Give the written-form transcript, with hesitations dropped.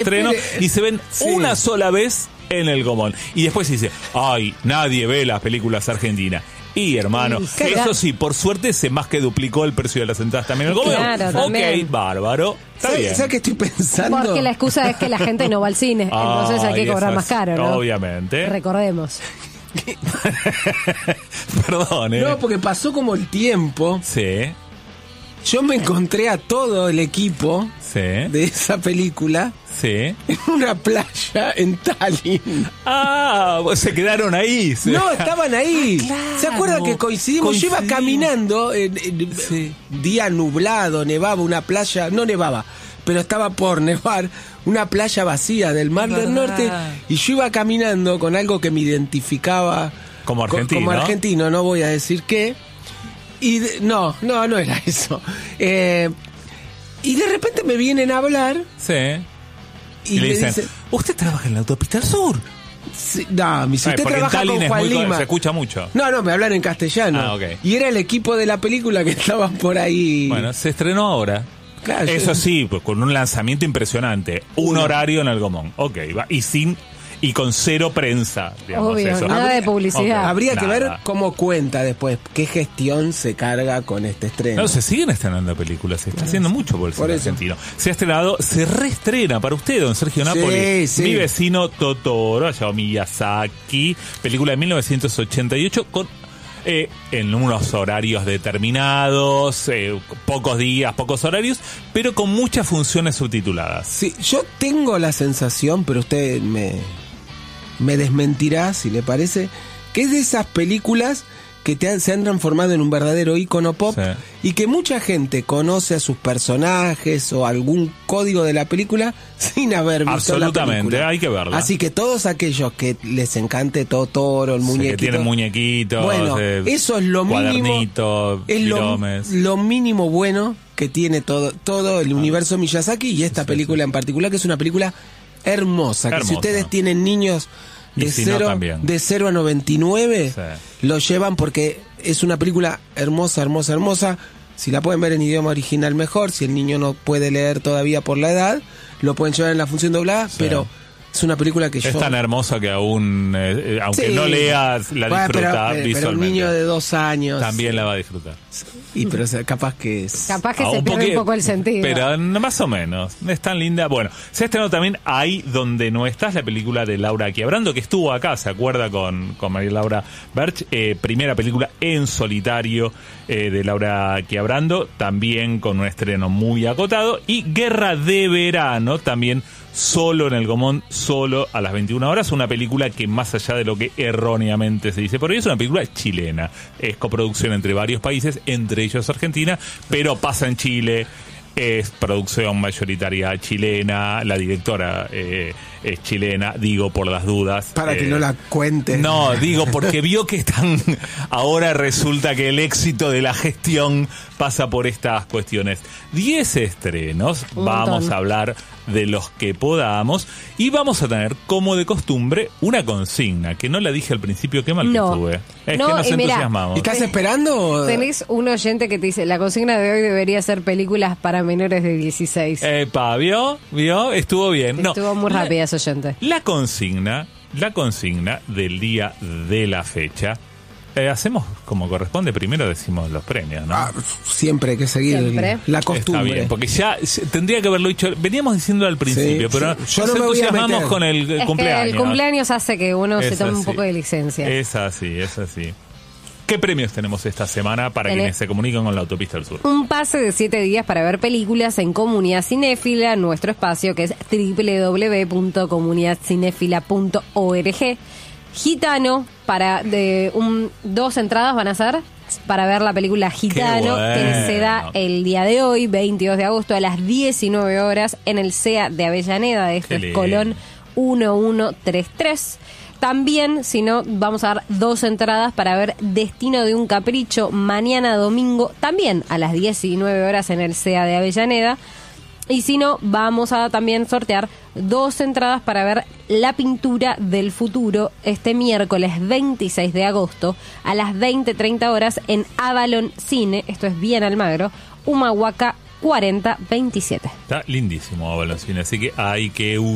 estreno y se ven una sola vez en el Gomón. Y después se dice, ay, nadie ve las películas argentinas. Y hermano, eso sí, por suerte se más que duplicó el precio de las entradas también en el Gomón. Claro, también. Ok, bárbaro. Está bien. ¿Sabes qué estoy pensando? Porque la excusa es que la gente no va al cine, entonces hay que cobrar más caro, ¿no? Obviamente. Recordemos. Perdón, No, porque pasó como el tiempo. Sí. Yo me encontré a todo el equipo de esa película en una playa en Tallinn. Ah, se quedaron ahí. No, estaban ahí. Claro. ¿Se acuerdan que coincidimos? Yo iba caminando, día nublado, nevaba una playa, no nevaba, pero estaba por nevar, una playa vacía del Mar del Norte, y yo iba caminando con algo que me identificaba como argentino. Como argentino, no voy a decir qué. Y no era eso. Y de repente me vienen a hablar. Sí. Y le me dicen, ¿usted trabaja en la autopista del sur? Sí, no, si usted trabaja con Juan Lima. Se escucha mucho. No, me hablan en castellano. Ah, okay. Y era el equipo de la película que estaba por ahí. Bueno, se estrenó ahora. Claro, eso sí, pues con un lanzamiento impresionante. Un horario en el Gomón. Ok, va. Y con cero prensa, digamos. Obvio, eso. nada de publicidad. Habría que ver cómo cuenta después, qué gestión se carga con este estreno. No, se siguen estrenando películas, se está haciendo mucho por el cine argentino. Se ha estrenado, se reestrena para usted, don Sergio Napoli. Sí. Mi vecino Totoro, Hayao Miyazaki, película de 1988 con... en unos horarios determinados, pocos días, pocos horarios, pero con muchas funciones subtituladas. Sí, yo tengo la sensación, pero usted me desmentirá si le parece, que es de esas películas que se han transformado en un verdadero ícono pop y que mucha gente conoce a sus personajes o algún código de la película sin haber visto la película. Absolutamente, hay que verla. Así que todos aquellos que les encante Totoro, el muñequito, que tienen muñequitos, bueno, eso es lo mínimo, es lo mínimo bueno que tiene todo el universo Miyazaki y esta película en particular, que es una película hermosa. Que si ustedes tienen niños de 0 a 99, lo llevan porque es una película hermosa. Si la pueden ver en idioma original mejor, si el niño no puede leer todavía por la edad, lo pueden llevar en la función doblada, pero es una película que es tan hermosa que aún, aunque no leas, la disfruta visualmente. Pero un niño de 2 años también la va a disfrutar. Y pero capaz que se pierde un poco el sentido. Pero más o menos. Es tan linda. Bueno, se ha estrenado también Ahí donde no estás, la película de Laura Chiabrando, que estuvo acá, ¿se acuerda? Con María Laura Berch. Primera película en solitario de Laura Chiabrando, también con un estreno muy acotado. Y Guerra de Verano, también solo en el Gomón, solo a las 21 horas, una película que más allá de lo que erróneamente se dice por ahí, es una película chilena, es coproducción entre varios países, entre ellos Argentina, pero pasa en Chile, es producción mayoritaria chilena, la directora es chilena, digo por las dudas. Para que no la cuente. No, digo porque vio que ahora resulta que el éxito de la gestión pasa por estas cuestiones. 10 estrenos, vamos a hablar de los que podamos y vamos a tener, como de costumbre, una consigna, que no la dije al principio, qué mal que estuve. Es que nos entusiasmamos. ¿Estás esperando? Tenés un oyente que te dice, la consigna de hoy debería ser películas para menores de 16. ¿Vio? Estuvo bien. Estuvo muy rápida ese oyente. La consigna del día de la fecha, hacemos como corresponde, primero decimos los premios, ¿no? Siempre hay que seguir la costumbre. Está bien, porque ya tendría que haberlo dicho, veníamos diciendo al principio, pero yo no me entusiasmamos con el cumpleaños. El cumpleaños hace que uno se tome un poco de licencia. Es así. ¿Qué premios tenemos esta semana para quienes se comunican con la Autopista del Sur? Un pase de 7 días para ver películas en Comunidad Cinéfila, nuestro espacio que es www.comunidadcinéfila.org. Gitano, 2 entradas van a ser para ver la película Gitano, que se da el día de hoy, 22 de agosto, a las 19 horas en el CEA de Avellaneda, de Colón 1133. También, si no, vamos a dar 2 entradas para ver Destino de un Capricho mañana domingo, también a las 19 horas en el CEA de Avellaneda. Y si no, vamos a también sortear 2 entradas para ver La Pintura del Futuro este miércoles 26 de agosto a las 20:30 horas en Avalon Cine, esto es bien Almagro, Humahuaca 4027. Está lindísimo Avalon Cine, así que hay que